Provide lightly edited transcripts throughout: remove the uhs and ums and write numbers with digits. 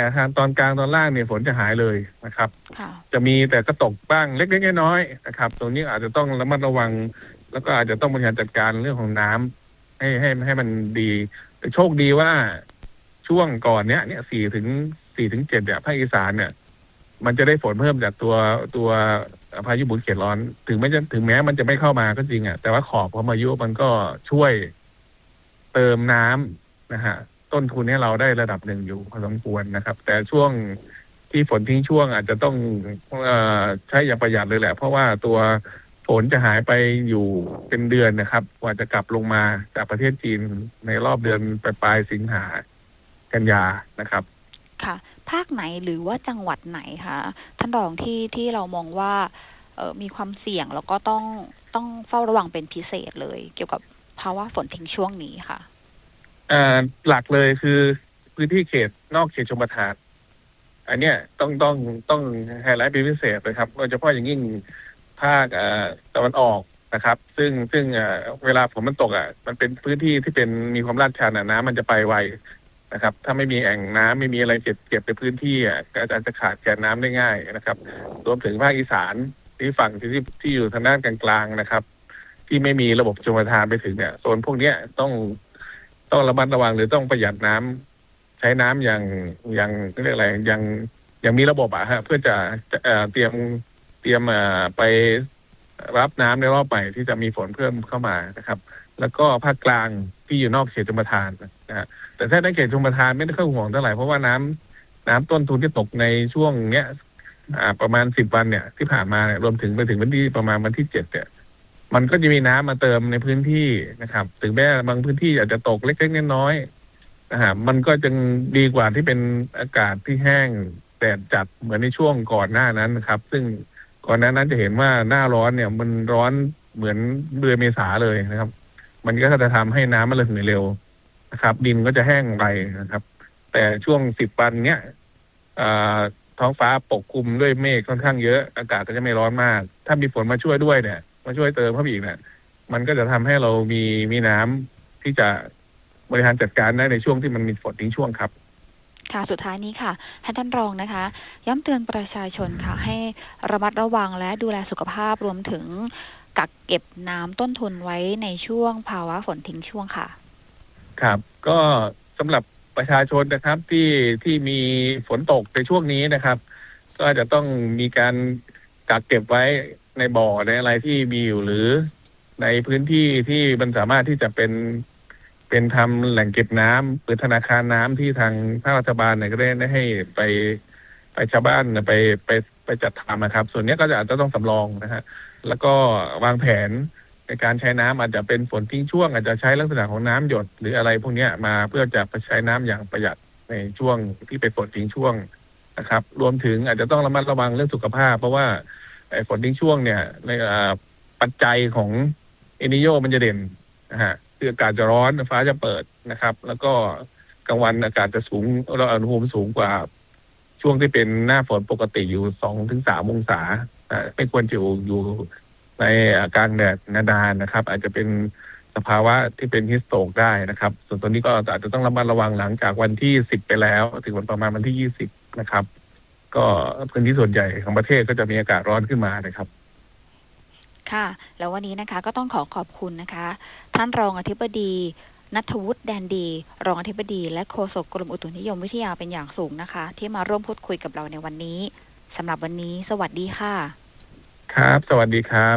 ทางตอนกลางตอนล่างเนี่ยฝนจะหายเลยนะครับจะมีแต่ก็ตกบ้างเล็กๆน้อยๆนะครับตรงนี้อาจจะต้องระมัดระวังแล้วก็อาจจะต้องบริหารจัดการเรื่องของน้ำให้มันดีแต่โชคดีว่าช่วงก่อนเนี้ย4 ถึง 7เนี่ยภาคอีสานเนี่ยมันจะได้ฝนเพิ่มจากตัวพายุหมุนเขตร้อนถึงแม้มันจะไม่เข้ามาก็จริงแต่ว่าขอบของพายุมันก็ช่วยเติมน้ำนะฮะต้นทุนให้เราได้ระดับหนึ่งอยู่พอสมควรนะครับแต่ช่วงที่ฝนทิ้งช่วงอาจจะต้องใช้อย่างประหยัดเลยแหละเพราะว่าตัวฝนจะหายไปอยู่เป็นเดือนนะครับกว่าจะกลับลงมาจากประเทศจีนในรอบเดือนปลายสิงหากันยานะครับค่ะภาคไหนหรือว่าจังหวัดไหนคะท่านรองที่เรามองว่ามีความเสี่ยงแล้วก็ต้องเฝ้าระวังเป็นพิเศษเลยเกี่ยวกับภาวะฝนทิ้งช่วงนี้ค่ะหลักเลยคือพื้นที่เขตนอกเขตชลประทานอันเนี้ยต้องไฮไลท์เป็นพิเศษเลยครับโดยเฉพาะอย่างยิ่งภาคตะวันออกนะครับซึ่งเวลาฝนมันตกมันเป็นพื้นที่ที่เป็นมีความลาดชันน้ำมันจะไปไวนะครับถ้าไม่มีแอ่งน้ำไม่มีอะไรเก็บในพื้นที่ก็อาจจะขาดแคลนน้ำได้ง่ายนะครับรวมถึงภาคอีสานที่ฝั่งที่อยู่ทางด้านกลางๆนะครับที่ไม่มีระบบชลประทานไปถึงเนี่ยโซนพวกนี้ต้องระมัดระวังหรือต้องประหยัดน้ำใช้น้ำอย่างเรียกอะไรอย่างมีระบบเพื่อจะเตรียมไปรับน้ำในรอบใหม่ที่จะมีฝนเพิ่มเข้ามานะครับแล้วก็ภาคกลางที่อยู่นอกเขตชลประทานนะฮะแต่ถ้าในเขตชลประทานไม่ได้เข้าห่วงเท่าไหร่เพราะว่าน้ำต้นทุนที่ตกในช่วงเนี้ยประมาณ10 วันเนี่ยที่ผ่านมาเนี่ยรวมถึงไปถึงวันที่ประมาณวันที่7เนี่ยมันก็จะมีน้ำมาเติมในพื้นที่นะครับถึงแม้บางพื้นที่อาจจะตกเล็กๆน้อยๆนะฮะมันก็จึงดีกว่าที่เป็นอากาศที่แห้งแดดจัดเหมือนในช่วงก่อนหน้านั้นนะครับซึ่งก่อนหน้านั้นจะเห็นว่าหน้าร้อนเนี่ยมันร้อนเหมือนเดือนเมษาเลยนะครับมันก็จะทำให้น้ำมันระเหยเร็วนะครับดินก็จะแห้งไปนะครับแต่ช่วง10 วันเนี้ยท้องฟ้าปกคลุมด้วยเมฆค่อนข้างเยอะอากาศก็จะไม่ร้อนมากถ้ามีฝนมาช่วยด้วยเนี่ยมาช่วยเติมเข้าไปอีกเนี่ยมันก็จะทำให้เรามีน้ำที่จะบริหารจัดการได้ในช่วงที่มันมีฝนทิ้งช่วงครับค่ะสุดท้ายนี้ค่ะให้ท่านรองนะคะย้ำเตือนประชาชนค่ะให้ระมัดระวังและดูแลสุขภาพรวมถึงกักเก็บน้ำต้นทุนไว้ในช่วงภาวะฝนทิ้งช่วงค่ะครับก็สำหรับประชาชนนะครับที่มีฝนตกในช่วงนี้นะครับก็จะต้องมีการกักเก็บไว้ในบ่อในอะไรที่มีอยู่หรือในพื้นที่ที่มันสามารถที่จะเป็นทำแหล่งเก็บน้ำหรือธนาคารน้ำที่ทางภาครัฐบาลเนี่ยก็ได้ให้ไปชาวบ้านไปจัดทำนะครับส่วนนี้ก็อาจจะต้องสำรองนะฮะแล้วก็วางแผนในการใช้น้ำอาจจะเป็นฝนทิ้งช่วงอาจจะใช้ลักษณะของน้ำหยดหรืออะไรพวกนี้มาเพื่อจะไปใช้น้ำอย่างประหยัดในช่วงที่เป็นฝนทิ้งช่วงนะครับรวมถึงอาจจะต้องระมัดระวังเรื่องสุขภาพเพราะว่าฝนทิ้งช่วงเนี่ยในปัจจัยของเอนิโยมันจะเด่นนะฮะคืออากาศจะร้อนฟ้าจะเปิดนะครับแล้วก็กลางวันอากาศจะสูงเราอุณหภูมิสูงกว่าช่วงที่เป็นหน้าฝนปกติอยู่2 ถึง 3 องศาไม่ควรจะอยู่ในกลางแดดนานๆนะครับอาจจะเป็นสภาวะที่เป็นฮิสโตรกได้นะครับส่วนตัวนี้ก็อาจจะต้องระมัดระวังหลังจากวันที่10ไปแล้วถึงวันประมาณวันที่20นะครับก็พื้นที่ส่วนใหญ่ของประเทศก็จะมีอากาศร้อนขึ้นมานะครับค่ะแล้ววันนี้นะคะก็ต้องขอบคุณนะคะท่านรองอธิบดีณัฐวุฒิแดนดีรองอธิบดีและโฆษกกรมอุตุนิยมวิทยาเป็นอย่างสูงนะคะที่มาร่วมพูดคุยกับเราในวันนี้สำหรับวันนี้สวัสดีค่ะครับสวัสดีครับ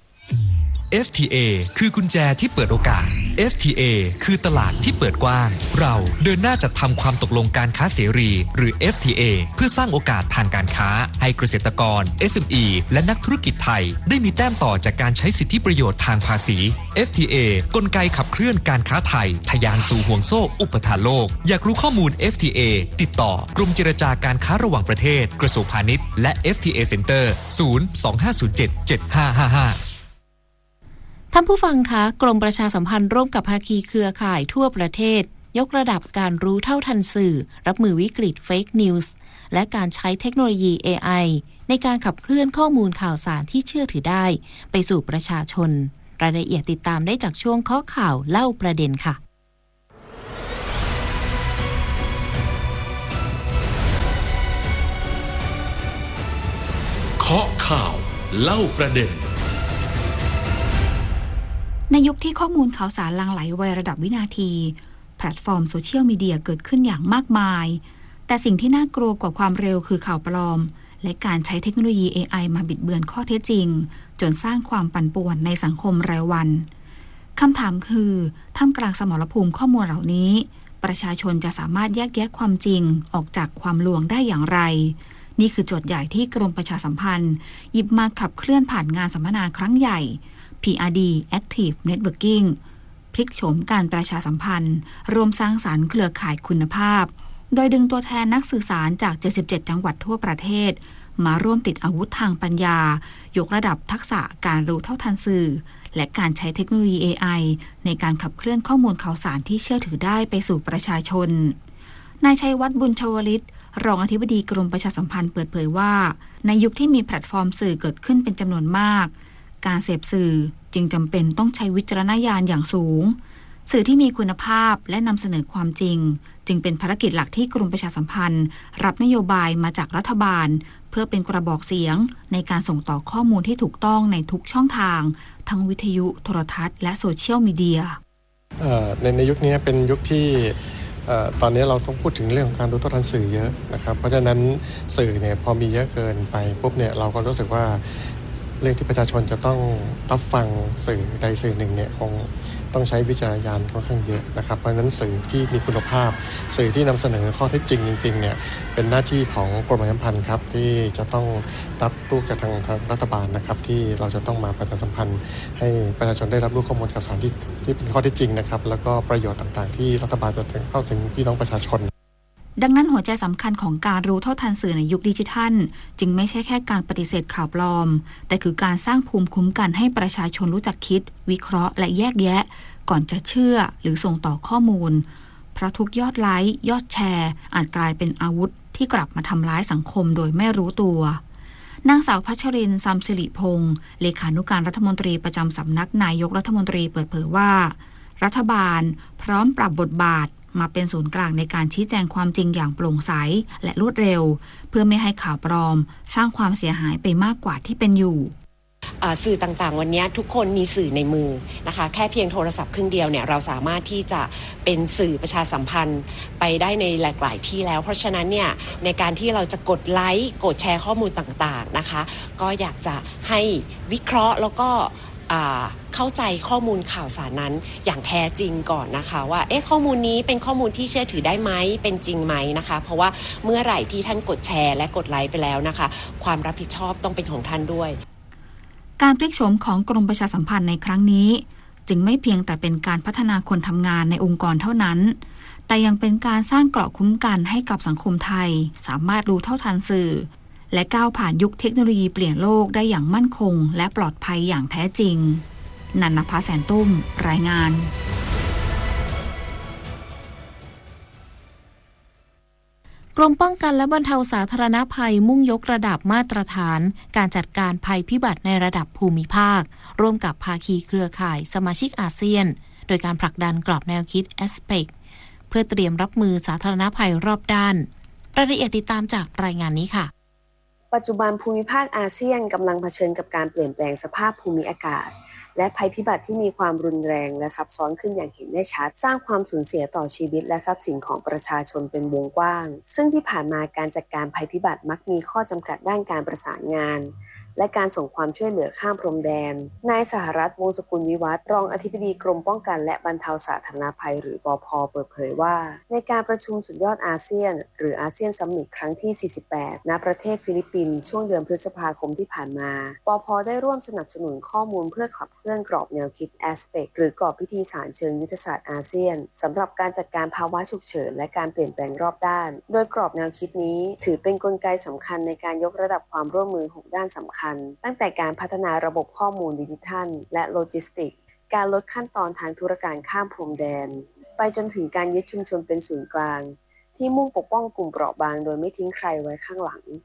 FTA คือกุญแจที่เปิดโอกาส FTA คือตลาดที่เปิดกว้างเราเดินหน้าจัดทำความตกลงการค้าเสรีหรือ FTA เพื่อสร้างโอกาสทางการค้าให้เกษตรกร SME และนักธุรกิจไทยได้มีแต้มต่อจากการใช้สิทธิประโยชน์ทางภาษี FTA กลไกขับเคลื่อนการค้าไทยทะยานสู่ห่วงโซ่อุปทานโลกอยากรู้ข้อมูล FTA ติดต่อกรมเจรจาการค้าระหว่างประเทศกระทรวงพาณิชย์และ FTA Center 025077555 ท่านผู้ฟังคะกรมประชาสัมพันธ์ร่วมกับภาคีเครือข่ายทั่วประเทศยกระดับการรู้เท่าทันสื่อรับมือวิกฤตเฟกนิวส์และการใช้เทคโนโลยี AI ในการขับเคลื่อนข้อมูลข่าวสารที่เชื่อถือได้ไปสู่ประชาชนรายละเอียดติดตามได้จากช่วงเคาะข่าวเล่าประเด็นค่ะาะข่าวเล่าประเด็นในยุคที่ข้อมูลข่าวสารหลั่งไหลไวระดับวินาทีแพลตฟอร์มโซเชียลมีเดียเกิดขึ้นอย่างมากมายแต่สิ่งที่น่ากลัวกว่าความเร็วคือข่าวปลอมและการใช้เทคโนโลยี AI มาบิดเบือนข้อเท็จจริงจนสร้างความปั่นป่วนในสังคมรายวันคำถามคือท่ามกลางสมรภูมิข้อมูลเหล่านี้ประชาชนจะสามารถแยกแยะความจริงออกจากความลวงได้อย่างไรนี่คือโจทย์ใหญ่ที่กรมประชาสัมพันธ์หยิบมาขับเคลื่อนผ่านงานสัมมนาครั้งใหญ่ PRD Active Networking พลิกโฉมการประชาสัมพันธ์รวมสร้างสรรค์เครือข่ายคุณภาพโดยดึงตัวแทนนักสื่อสารจาก 77 จังหวัดทั่วประเทศมาร่วมติดอาวุธทางปัญญายกระดับทักษะการรู้เท่าทันสื่อและการใช้เทคโนโลยี AI ในการขับเคลื่อนข้อมูลข่าวสารที่เชื่อถือได้ไปสู่ประชาชนนายชัยวัฒน์บุญชวลิตรองอธิบดีกรมประชาสัมพันธ์เปิดเผยว่าในยุคที่มีแพลตฟอร์มสื่อเกิดขึ้นเป็นจำนวนมากการเสพสื่อจึงจำเป็นต้องใช้วิจารณญาณอย่างสูงสื่อที่มีคุณภาพและนำเสนอความจริงจึงเป็นภารกิจหลักที่กรมประชาสัมพันธ์รับนโยบายมาจากรัฐบาลเพื่อเป็นกระบอกเสียงในการส่งต่อข้อมูลที่ถูกต้องในทุกช่องทางทั้งวิทยุโทรทัศน์และโซเชียลมีเดียในยุคนี้เป็นยุคที่ตอนนี้เราต้องพูดถึงเรื่องของการรู้เท่าทันสื่อเยอะนะครับเพราะฉะนั้นสื่อเนี่ยพอมีเยอะเกินไปปุ๊บเนี่ยเราก็รู้สึกว่าเรื่องที่ประชาชนจะต้องรับฟังสื่อใดสื่อหนึ่งเนี่ยคงต้องใช้วิจารณญาณค่อนข้างเยอะนะครับเพราะฉะนั้นสื่อที่มีคุณภาพสื่อที่นำเสนอข้อเท็จจริงจริงๆเนี่ยเป็นหน้าที่ของกรมประชาสัมพันธ์ครับที่จะต้องรับรู้จากทางรัฐบาลนะครับที่เราจะต้องมาประชาสัมพันธ์ให้ประชาชนได้รับรู้ข้อมูลข่าวสารที่เป็นข้อเท็จจริงนะครับแล้วก็ประโยชน์ต่างๆที่รัฐบาลจะเข้าถึงพี่น้องประชาชนดังนั้นหัวใจสำคัญของการรู้เท่าทันสื่อในยุคดิจิทัลจึงไม่ใช่แค่การปฏิเสธข่าวปลอมแต่คือการสร้างภูมิคุ้มกันให้ประชาชนรู้จักคิดวิเคราะห์และแยกแยะก่อนจะเชื่อหรือส่งต่อข้อมูลเพราะทุกยอดไลค์ยอดแชร์อาจกลายเป็นอาวุธที่กลับมาทำร้ายสังคมโดยไม่รู้ตัวนางสาวพัชรินทร์ ซัมสิริพงศ์เลขานุการรัฐมนตรีประจำสำนักนายกรัฐมนตรีเปิดเผยว่ารัฐบาลพร้อมปรับบทบาทมาเป็นศูนย์กลางในการชี้แจงความจริงอย่างโปร่งใสและรวดเร็วเพื่อไม่ให้ข่าวปลอมสร้างความเสียหายไปมากกว่าที่เป็นอยู่สื่อต่างๆวันนี้ทุกคนมีสื่อในมือนะคะแค่เพียงโทรศัพท์เครื่องเดียวเนี่ยเราสามารถที่จะเป็นสื่อประชาสัมพันธ์ไปได้ในหลากหลายที่แล้วเพราะฉะนั้นเนี่ยในการที่เราจะกดไลค์กดแชร์ข้อมูลต่างๆนะคะก็อยากจะให้วิเคราะห์แล้วก็เข้าใจข้อมูลข่าวสารนั้นอย่างแท้จริงก่อนนะคะว่าข้อมูลนี้เป็นข้อมูลที่เชื่อถือได้ไหมเป็นจริงไหมนะคะเพราะว่าเมื่อไหร่ที่ท่านกดแชร์และกดไลค์ไปแล้วนะคะความรับผิดชอบต้องเป็นของท่านด้วยการพลิกโฉมของกรมประชาสัมพันธ์ในครั้งนี้จึงไม่เพียงแต่เป็นการพัฒนาคนทำงานในองค์กรเท่านั้นแต่ยังเป็นการสร้างเกราะคุ้มกันให้กับสังคมไทยสามารถรู้เท่าทันสื่อและก้าวผ่านยุคเทคโนโลยีเปลี่ยนโลกได้อย่างมั่นคงและปลอดภัยอย่างแท้จริงนันนภาแสนตุ้มรายงานกรมป้องกันและบรรเทาสาธารณภัยมุ่งยกระดับมาตรฐานการจัดการภัยพิบัติในระดับภูมิภาคร่วมกับภาคีเครือข่ายสมาชิกอาเซียนโดยการผลักดันกรอบแนวคิด ASPEC เพื่อเตรียมรับมือสาธารณภัยรอบด้านรายละเอียดติดตามจากรายงานนี้ค่ะปัจจุบันภูมิภาคอาเซียนกำลังเผชิญกับการเปลี่ยนแปลงสภาพภูมิอากาศและภัยพิบัติที่มีความรุนแรงและซับซ้อนขึ้นอย่างเห็นได้ชัดสร้างความสูญเสียต่อชีวิตและทรัพย์สินของประชาชนเป็นวงกว้างซึ่งที่ผ่านมาการจัดการภัยพิบัติมักมีข้อจำกัดด้านการประสานงานและการส่งความช่วยเหลือข้ามพรมแดนนายสหรัฐวงศ์สกุลวิวัฒน์รองอธิบดีกรมป้องกันและบรรเทาสาธารณภัยหรือปภ.เปิดเผยว่าในการประชุมสุดยอดอาเซียนหรืออาเซียนซัมมิตครั้งที่48ณประเทศฟิลิปปินส์ช่วงเดือนพฤษภาคมที่ผ่านมาปภ.ได้ร่วมสนับสนุนข้อมูลเพื่อขับเคลื่อนกรอบแนวคิด ASPEC หรือกรอบพิธีสารเชิงยุทธศาสตร์อาเซียนสำหรับการจัดการภาวะฉุกเฉินและการเปลี่ยนแปลงรอบด้านโดยกรอบแนวคิดนี้ถือเป็นกลไกสำคัญในการยกระดับความร่วมมือ6ด้านสำคัญตั้งแต่การพัฒนาระบบข้อมูลดิจิทัลและโลจิสติกส์การลดขั้นตอนทางธุรการข้ามพรมแดนไปจนถึงการยึดชุมชนเป็นศูนย์กลางที่มุ่งปกป้องกลุ่มเปราะบางโดยไม่ทิ้งใครไว้ข้างหลัง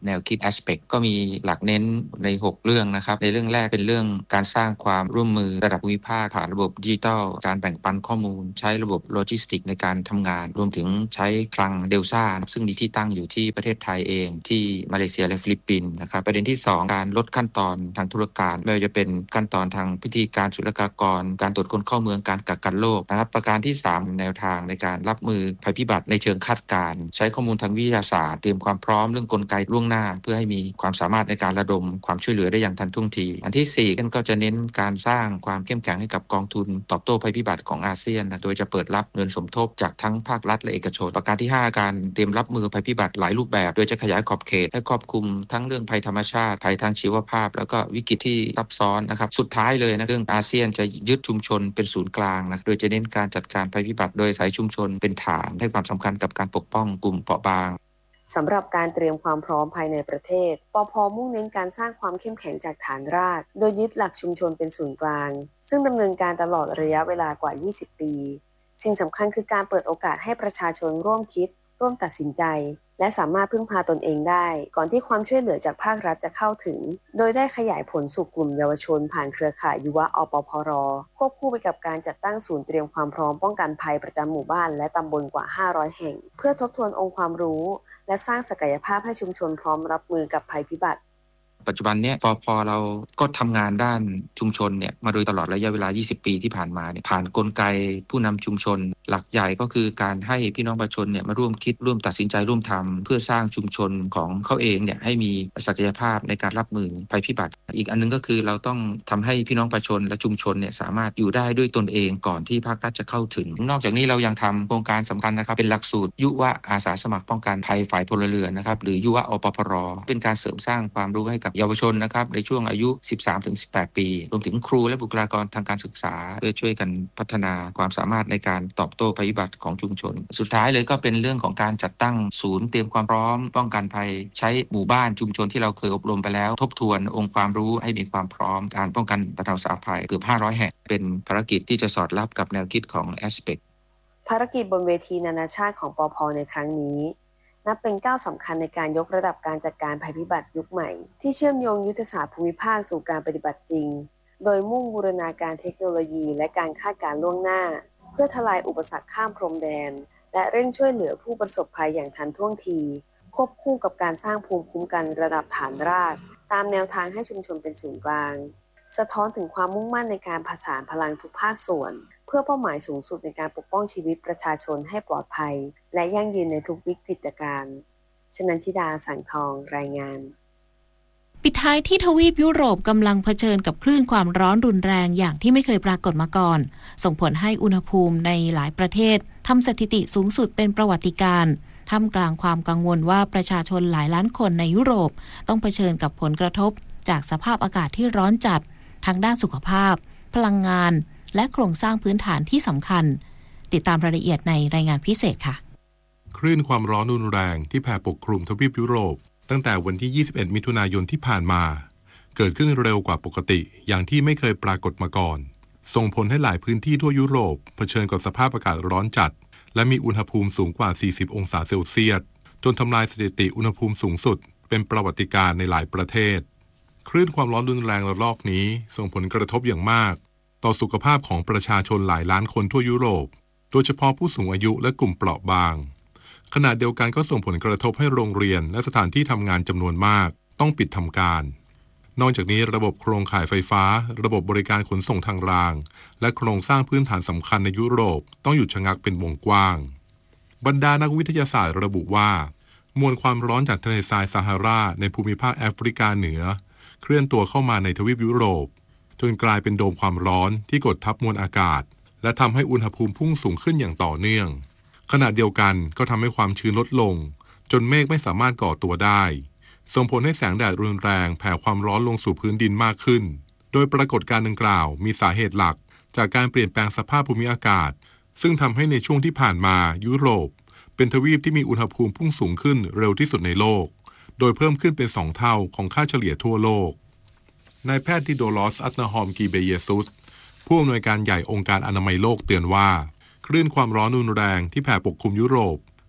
แนวคิด Aspect ก็มีหลักเน้นใน6เรื่องนะครับในเรื่องแรกเป็นเรื่องการสร้างความร่วมมือระดับภูมิภาคผ่านระบบดิจิทัลการแบ่งปันข้อมูลใช้ระบบโลจิสติกในการทำงานรวมถึงใช้คลังเดลซ่าซึ่งมีที่ตั้งอยู่ที่ประเทศไทยเองที่มาเลเซียและฟิลิปปินส์นะครับประเด็นที่2การลดขั้นตอนทางธุรการไม่ว่าจะเป็นขั้นตอนทางพิธีการศุลกากรการตรวจคนเข้าเมืองการกักกันโรคนะครับประการที่3แนวทางในการรับมือภัยพิบัติในเชิงคาดการณ์ใช้ข้อมูลทางวิทยาศาสตร์เตรียมความพร้อมเรื่องกลไกล่วงหน้าเพื่อให้มีความสามารถในการระดมความช่วยเหลือได้อย่างทันท่วงทีอันที่4ก็จะเน้นการสร้างความเข้มแข็งให้กับกองทุนตอบโต้ภัยพิบัติของอาเซียนโดยจะเปิดรับเงินสมทบจากทั้งภาครัฐและเอกชนประการที่5การเตรียมรับมือภัยพิบัติหลายรูปแบบโดยจะขยายขอบเขตให้ครอบคลุมทั้งเรื่องภัยธรรมชาติภัยทางชีวภาพแล้วก็วิกฤตที่ซับซ้อนนะครับสุดท้ายเลยเรื่องอาเซียนจะยึดชุมชนเป็นศูนย์กลางโดยจะเน้นการจัดการภัยพิบัติโดยอาศัยชุมชนเป็นฐานให้ความสำคัญกับการปกป้องกลุ่มเปราะบางสำหรับการเตรียมความพร้อมภายในประเทศปภ.มุ่งเน้นการสร้างความเข้มแข็งจากฐานรากโดยยึดหลักชุมชนเป็นศูนย์กลางซึ่งดำเนินการตลอดระยะเวลากว่า20ปีสิ่งสำคัญคือการเปิดโอกาสให้ประชาชนร่วมคิดร่วมตัดสินใจและสามารถพึ่งพาตนเองได้ก่อนที่ความช่วยเหลือจากภาครัฐจะเข้าถึงโดยได้ขยายผลสู่กลุ่มเยาวชนผ่านเครือข่ายยุวอปพร.ควบคู่ไปกับการจัดตั้งศูนย์เตรียมความพร้อมป้องกันภัยประจำหมู่บ้านและตำบลกว่า500แห่งเพื่อทบทวนองค์ความรู้และสร้างศักยภาพให้ชุมชนพร้อมรับมือกับภัยพิบัติปัจจุบันนี้ปภ.เราก็ทำงานด้านชุมชนมาโดยตลอดระยะเวลา20ปีที่ผ่านมาผ่านกลไกผู้นำชุมชนหลักใหญ่ก็คือการให้พี่น้องประชาชนมาร่วมคิดร่วมตัดสินใจร่วมทำเพื่อสร้างชุมชนของเขาเองให้มีศักยภาพในการรับมือภัยพิบัติอีกอันนึงก็คือเราต้องทำให้พี่น้องประชาชนและชุมชนสามารถอยู่ได้ด้วยตนเองก่อนที่ภาครัฐจะเข้าถึงนอกจากนี้เรายังทำโครงการสำคัญนะครับเป็นหลักสูตรยุวอาสาสมัครป้องกันภัยฝ่ายพลเรือนนะครับหรือยุวอปพร.เป็นการเสริมสร้างความรู้ให้กับเยาวชนนะครับในช่วงอายุ 13-18 ปีรวมถึงครูและบุคลากรทางการศึกษาเพื่อช่วยกันพัฒนาความสามารถในการตอบโต้ภัยพิบัติของชุมชนสุดท้ายเลยก็เป็นเรื่องของการจัดตั้งศูนย์เตรียมความพร้อมป้องกันภัยใช้หมู่บ้านชุมชนที่เราเคยอบรมไปแล้วทบทวนองค์ความรู้ให้มีความพร้อมการป้องกันบรรเทาสาธารณภัยเกือบ500แห่งเป็นภารกิจที่จะสอดรับกับแนวคิดของ Aspect ภารกิจบนเวทีนานาชาติของปภ.ในครั้งนี้นับเป็นก้าวสำคัญในการยกระดับการจัดการภัยพิบัติยุคใหม่ที่เชื่อมโยงยุทธศาสตร์ภูมิภาคสู่การปฏิบัติจริงโดยมุ่งบูรณาการเทคโนโลยีและการคาดการณ์ล่วงหน้าเพื่อทลายอุปสรรคข้ามพรมแดนและเร่งช่วยเหลือผู้ประสบภัยอย่างทันท่วงทีควบคู่กับการสร้างภูมิคุ้มกันระดับฐานรากตามแนวทางให้ชุมชนเป็นศูนย์กลางสะท้อนถึงความมุ่งมั่นในการผสานพลังทุกภาคส่วนเพื่อเป้าหมายสูงสุดในการปกป้องชีวิตประชาชนให้ปลอดภัยและยั่งยืนในทุกวิกฤตการณ์ชนันชิดา สังทองรายงานปิดท้ายที่ทวีปยุโรปกำลังเผชิญกับคลื่นความร้อนรุนแรงอย่างที่ไม่เคยปรากฏมาก่อนส่งผลให้อุณหภูมิในหลายประเทศทำสถิติสูงสุดเป็นประวัติการณ์ท่ามกลางความกังวลว่าประชาชนหลายล้านคนในยุโรปต้องเผชิญกับผลกระทบจากสภาพอากาศที่ร้อนจัดทั้งด้านสุขภาพพลังงานและโครงสร้างพื้นฐานที่สำคัญติดตามรายละเอียดในรายงานพิเศษค่ะคลื่นความร้อนรุนแรงที่แผ่ปกคลุมทวีปยุโรปตั้งแต่วันที่21มิถุนายนที่ผ่านมาเกิดขึ้นเร็วกว่าปกติอย่างที่ไม่เคยปรากฏมาก่อนส่งผลให้หลายพื้นที่ทั่วยุโรปเผชิญกับสภาพอากาศร้อนจัดและมีอุณหภูมิสูงกว่า40องศาเซลเซียสจนทำลายสถิติอุณหภูมิสูงสุดเป็นประวัติการณ์ในหลายประเทศคลื่นความร้อนรุนแรงระลอกนี้ส่งผลกระทบอย่างมากต่อสุขภาพของประชาชนหลายล้านคนทั่วยุโรปโดยเฉพาะผู้สูงอายุและกลุ่มเปราะบางขณะเดียวกันก็ส่งผลกระทบให้โรงเรียนและสถานที่ทำงานจำนวนมากต้องปิดทำการนอกจากนี้ระบบโครงข่ายไฟฟ้าระบบบริการขนส่งทางรางและโครงสร้างพื้นฐานสำคัญในยุโรปต้องหยุดชะงักเป็นวงกว้างบรรดานักวิทยาศาสตร์ระบุว่ามวลความร้อนจากทะเลทรายซาฮาราในภูมิภาคแอฟริกาเหนือเคลื่อนตัวเข้ามาในทวีปยุโรปจนกลายเป็นโดมความร้อนที่กดทับมวลอากาศและทำให้อุณหภูมิพุ่งสูงขึ้นอย่างต่อเนื่องขณะเดียวกันก็ทำให้ความชื้นลดลงจนเมฆไม่สามารถก่อตัวได้ส่งผลให้แสงแดดรุนแรงแผ่ความร้อนลงสู่พื้นดินมากขึ้นโดยปรากฏการณ์ดังกล่าวมีสาเหตุหลักจากการเปลี่ยนแปลงสภาพภูมิอากาศซึ่งทำให้ในช่วงที่ผ่านมายุโรปเป็นทวีปที่มีอุณหภูมิพุ่งสูงขึ้นเร็วที่สุดในโลกโดยเพิ่มขึ้นเป็น2เท่าของค่าเฉลี่ยทั่วโลกนายแพทย์ทิโดลอส อัตนาฮอม กีเบเยซุสผู้อำนวยการใหญ่องค์การอนามัยโลกเตือนว่าคลื่นความร้อนรุนแรงที่แผ่ปกคลุมยุโรป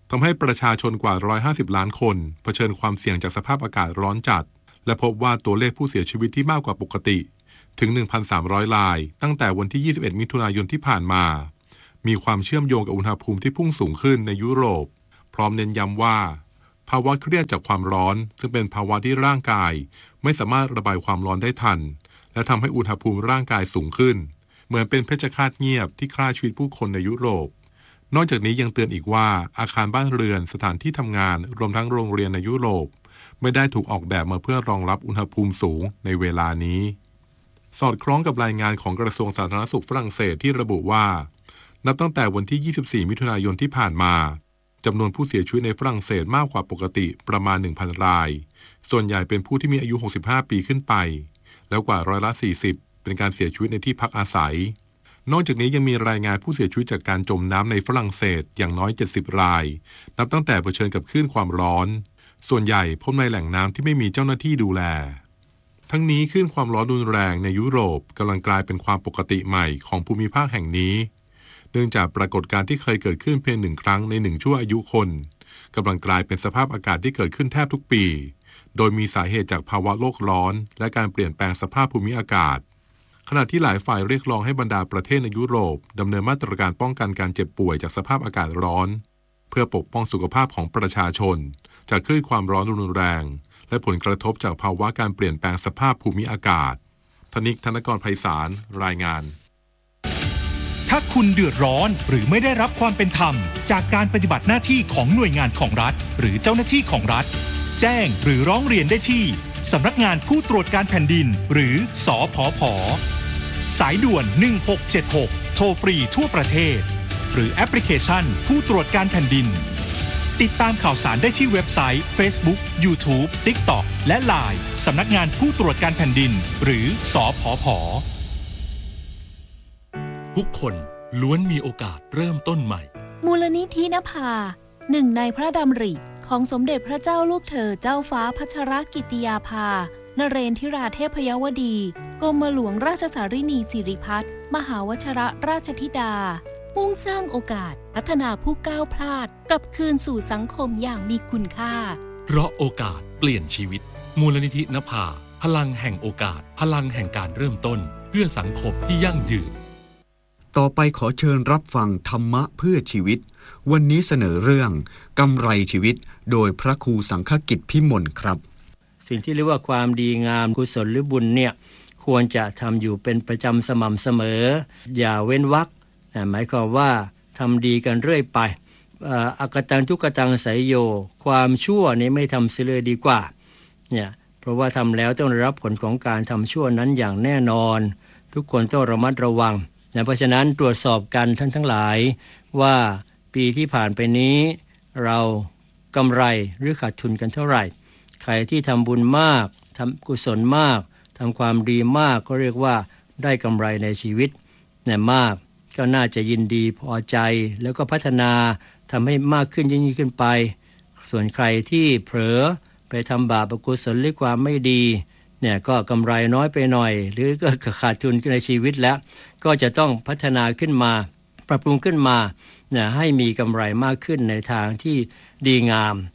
ทำให้ประชาชนกว่า150ล้านคนเผชิญความเสี่ยงจากสภาพอากาศร้อนจัดและพบว่าตัวเลขผู้เสียชีวิตที่มากกว่าปกติถึง 1,300 รายตั้งแต่วันที่21มิถุนายนที่ผ่านมามีความเชื่อมโยงกับอุณหภูมิที่พุ่งสูงขึ้นในยุโรปพร้อมเน้นย้ำว่าภาวะเครียดจากความร้อนซึ่งเป็นภาวะที่ร่างกายไม่สามารถระบายความร้อนได้ทันและทำให้อุณหภูมิร่างกายสูงขึ้นเหมือนเป็นเพชฌฆาตเงียบที่ฆ่าชีวิตผู้คนในยุโรปนอกจากนี้ยังเตือนอีกว่าอาคารบ้านเรือนสถานที่ทำงานรวมทั้งโรงเรียนในยุโรปไม่ได้ถูกออกแบบมาเพื่อรองรับอุณหภูมิสูงในเวลานี้สอดคล้องกับรายงานของกระทรวงสาธารณสุขฝรั่งเศสที่ระบุว่านับตั้งแต่วันที่24มิถุนายนที่ผ่านมาจำนวนผู้เสียชีวิตในฝรั่งเศสมากกว่าปกติประมาณ 1,000 รายส่วนใหญ่เป็นผู้ที่มีอายุ65ปีขึ้นไปแล้วกว่า40%เป็นการเสียชีวิตในที่พักอาศัยนอกจากนี้ยังมีรายงานผู้เสียชีวิตจากการจมน้ำในฝรั่งเศสอย่างน้อย70รายนับตั้งแต่เผชิญกับคลื่นความร้อนส่วนใหญ่พบในแหล่งน้ำที่ไม่มีเจ้าหน้าที่ดูแลทั้งนี้คลื่นความร้อนรุนแรงในยุโรปกำลังกลายเป็นความปกติใหม่ของภูมิภาคแห่งนี้เนื่องจากปรากฏการณ์ที่เคยเกิดขึ้นเพียง1 ครั้งใน1ชั่วอายุคนกำลังกลายเป็นสภาพอากาศที่เกิดขึ้นแทบทุกปีโดยมีสาเหตุจากภาวะโลกร้อนและการเปลี่ยนแปลงสภาพภูมิอากาศขณะที่หลายฝ่ายเรียกร้องให้บรรดาประเทศในยุโรปดำเนินมาตรการป้องกันการเจ็บป่วยจากสภาพอากาศร้อนเพื่อปกป้องสุขภาพของประชาชนจากคลื่นความร้อนรุนแรงและผลกระทบจากภาวะการเปลี่ยนแปลงสภาพภูมิอากาศธนิก ธนกรไพศาลรายงานถ้าคุณเดือดร้อนหรือไม่ได้รับความเป็นธรรมจากการปฏิบัติหน้าที่ของหน่วยงานของรัฐหรือเจ้าหน้าที่ของรัฐแจ้งหรือร้องเรียนได้ที่สำนักงานผู้ตรวจการแผ่นดินหรือสผผ.สายด่วน1676โทรฟรีทั่วประเทศหรือแอปพลิเคชันผู้ตรวจการแผ่นดินติดตามข่าวสารได้ที่เว็บไซต์ Facebook YouTube TikTok และ LINE สำนักงานผู้ตรวจการแผ่นดินหรือสผผ. ทุกคนล้วนมีโอกาสเริ่มต้นใหม่มูลนิธินภาหนึ่งในพระดำริของสมเด็จพระเจ้าลูกเธอเจ้าฟ้าพัชรกิติยาภานเรนทิราเทพยวดีกรมหลวงราชสารินีสิริพัฒน์มหาวชิรราชธิดามุ่งสร้างโอกาสพัฒนาผู้ก้าวพลาดกลับคืนสู่สังคมอย่างมีคุณค่าเพราะโอกาสเปลี่ยนชีวิตมูลนิธินภาพลังแห่งโอกาสพลังแห่งการเริ่มต้นเพื่อสังคมที่ยั่งยืนต่อไปขอเชิญรับฟังธรรมะเพื่อชีวิตวันนี้เสนอเรื่องกำไรชีวิตโดยพระครูสังฆกิจพิมลครับสิ่งที่เรียกว่าความดีงามกุศลหรือบุญเนี่ยควรจะทำอยู่เป็นประจำสม่ำเสมออย่าเว้นวรรคหมายความว่าทำดีกันเรื่อยไปอกตังทุกตังไสยโยความชั่วนี้ไม่ทำเสียเลยดีกว่าเนี่ยเพราะว่าทำแล้วต้องได้รับผลของการทำชั่วนั้นอย่างแน่นอนทุกคนต้องระมัดระวังเพราะฉะนั้นตรวจสอบกันท่านทั้งหลายว่าปีที่ผ่านไปนี้เรากำไรหรือขาดทุนกันเท่าไหร่ใครที่ทำบุญมากทำกุศลมากทำความดีมากก็เรียกว่าได้กำไรในชีวิตเนี่ยมากก็น่าจะยินดีพอใจแล้วก็พัฒนาทำให้มากขึ้นยิ่งขึ้นไปส่วนใครที่เผลอไปทำบาปอกุศลหรือความไม่ดีเนี่ยก็กำไรน้อยไปหน่อยหรือก็ขาดทุนในชีวิตแล้วก็จะต้องพัฒนาขึ้นมาปรับปรุงขึ้นมาเนี่ยให้มีกำไรมากขึ้นในทางที่ดีงาม